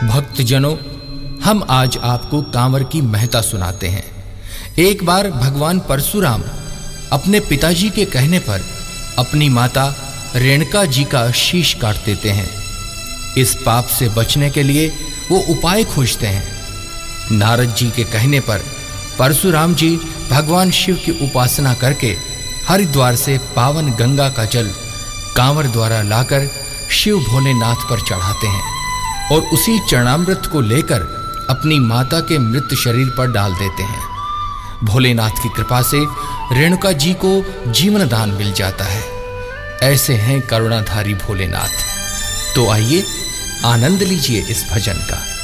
भक्तजनों, हम आज आपको कांवर की महत्ता सुनाते हैं। एक बार भगवान परशुराम अपने पिताजी के कहने पर अपनी माता रेणुका जी का शीश काट देते हैं। इस पाप से बचने के लिए वो उपाय खोजते हैं। नारद जी के कहने पर परशुराम जी भगवान शिव की उपासना करके हरिद्वार से पावन गंगा का जल कांवर द्वारा लाकर शिव भोलेनाथ पर चढ़ाते हैं और उसी चरणामृत को लेकर अपनी माता के मृत शरीर पर डाल देते हैं। भोलेनाथ की कृपा से रेणुका जी को जीवन दान मिल जाता है। ऐसे हैं करुणाधारी भोलेनाथ। तो आइए आनंद लीजिए इस भजन का।